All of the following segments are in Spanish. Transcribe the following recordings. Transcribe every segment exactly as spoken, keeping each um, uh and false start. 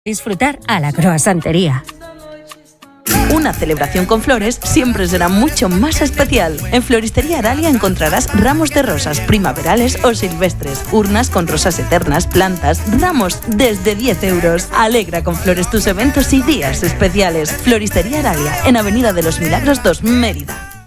Disfrutar a la croissantería. Una celebración con flores siempre será mucho más especial. En Floristería Aralia encontrarás ramos de rosas primaverales o silvestres, urnas con rosas eternas, plantas, ramos desde diez euros. Alegra con flores tus eventos y días especiales. Floristería Aralia, en Avenida de los Milagros dos, Mérida.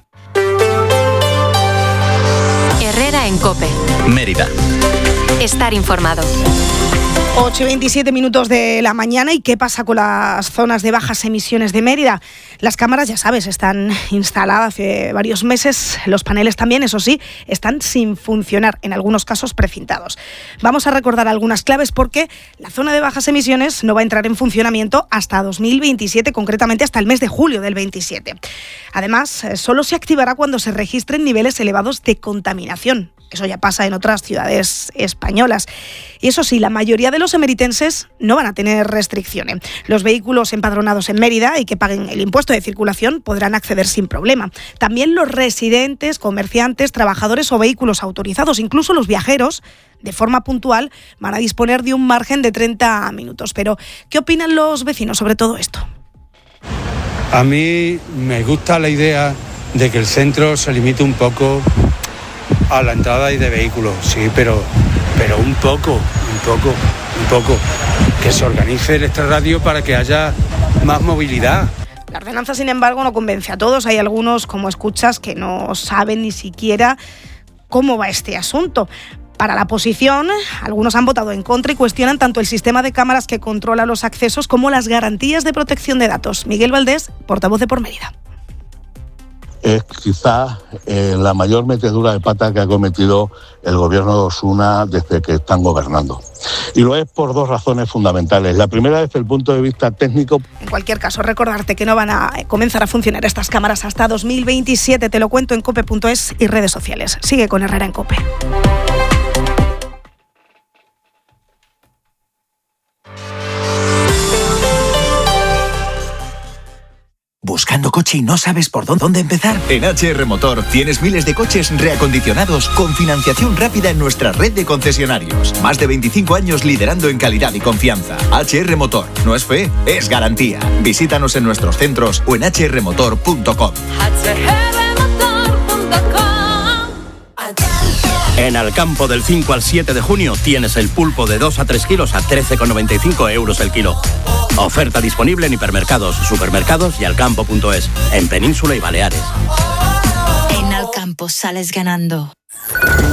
Herrera en COPE. Mérida. Estar informado. ocho y veintisiete minutos de la mañana. ¿Y qué pasa con las zonas de bajas emisiones de Mérida? Las cámaras, ya sabes, están instaladas hace varios meses. Los paneles también, eso sí, están sin funcionar, en algunos casos precintados. Vamos a recordar algunas claves porque la zona de bajas emisiones no va a entrar en funcionamiento hasta dos mil veintisiete, concretamente hasta el mes de julio del veintisiete. Además, solo se activará cuando se registren niveles elevados de contaminación. Eso ya pasa en otras ciudades españolas. Y eso sí, la mayoría de los emeritenses no van a tener restricciones. Los vehículos empadronados en Mérida y que paguen el impuesto de circulación podrán acceder sin problema. También los residentes, comerciantes, trabajadores o vehículos autorizados, incluso los viajeros, de forma puntual, van a disponer de un margen de treinta minutos. Pero, ¿qué opinan los vecinos sobre todo esto? A mí me gusta la idea de que el centro se limite un poco a la entrada y de vehículos, sí, pero, pero un poco, un poco, un poco. Que se organice el extrarradio para que haya más movilidad. La ordenanza, sin embargo, no convence a todos. Hay algunos, como escuchas, que no saben ni siquiera cómo va este asunto. Para la oposición, algunos han votado en contra y cuestionan tanto el sistema de cámaras que controla los accesos como las garantías de protección de datos. Miguel Valdés, portavoz de Por Mérida. Es quizás eh, la mayor metedura de pata que ha cometido el gobierno de Osuna desde que están gobernando. Y lo es por dos razones fundamentales. La primera, desde el punto de vista técnico. En cualquier caso, recordarte que no van a comenzar a funcionar estas cámaras hasta dos mil veintisiete. Te lo cuento en cope punto es y redes sociales. Sigue con Herrera en COPE. ¿Buscando coche y no sabes por dónde empezar? En H R Motor tienes miles de coches reacondicionados con financiación rápida en nuestra red de concesionarios. Más de veinticinco años liderando en calidad y confianza. H R Motor. No es fe, es garantía. Visítanos en nuestros centros o en h r motor punto com. En Alcampo del cinco al siete de junio tienes el pulpo de dos a tres kilos a trece con noventa y cinco euros el kilo. Oferta disponible en hipermercados, supermercados y alcampo punto es, en Península y Baleares. En Alcampo sales ganando.